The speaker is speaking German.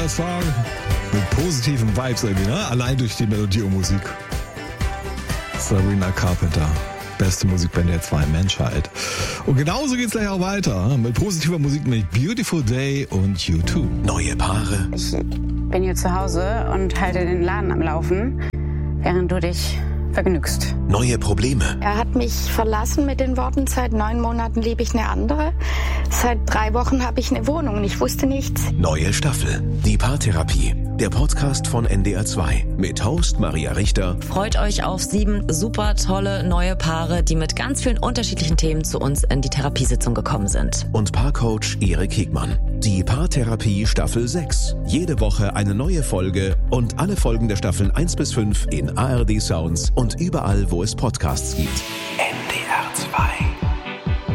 Song mit positiven Vibes irgendwie, ne? Allein durch die Melodie und Musik. Sabrina Carpenter. Beste Musikband der 2 Menschheit. Und genauso geht's gleich auch weiter. Mit positiver Musik mit Beautiful Day und U2. Neue Paare. Ich bin hier zu Hause und halte den Laden am Laufen, während du dich vergnügst. Neue Probleme. Er hat mich verlassen mit den Worten, seit 9 Monaten liebe ich eine andere. Seit 3 Wochen habe ich eine Wohnung und ich wusste nichts. Neue Staffel. Die Paartherapie. Der Podcast von NDR 2 mit Host Maria Richter. Freut euch auf 7 super tolle neue Paare, die mit ganz vielen unterschiedlichen Themen zu uns in die Therapiesitzung gekommen sind. Und Paarcoach Erik Hegmann. Die Paartherapie Staffel 6. Jede Woche eine neue Folge und alle Folgen der Staffeln 1 bis 5 in ARD Sounds und überall, wo es Podcasts gibt. NDR 2.